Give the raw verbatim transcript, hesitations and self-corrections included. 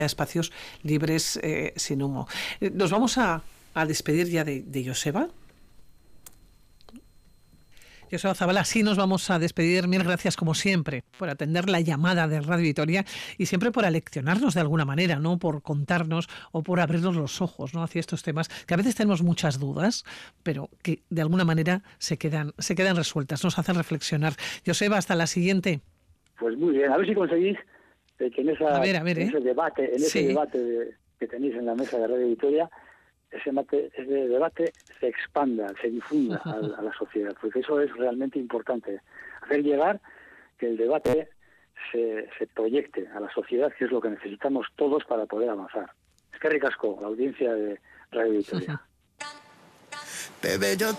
espacios libres eh, sin humo. Eh, nos vamos a, a despedir ya de, de Joseba. Joseba Zabala, sí nos vamos a despedir. Mil gracias, como siempre, por atender la llamada de Radio Vitoria y siempre por aleccionarnos de alguna manera, ¿no? Por contarnos o por abrirnos los ojos, ¿no? Hacia estos temas que a veces tenemos muchas dudas, pero que de alguna manera se quedan, se quedan resueltas, nos hacen reflexionar. Joseba, hasta la siguiente. Pues muy bien, a ver si conseguís eh, que en, esa, a ver, a ver, ¿eh? en ese debate, en sí. ese debate de, que tenéis en la mesa de Radio Vitoria, ese, mate, ese debate se expanda, se difunda a, a la sociedad, porque eso es realmente importante, hacer llegar que el debate se, se proyecte a la sociedad, que es lo que necesitamos todos para poder avanzar. Es que ricasco, la audiencia de Radio Vitoria. Bebé, yo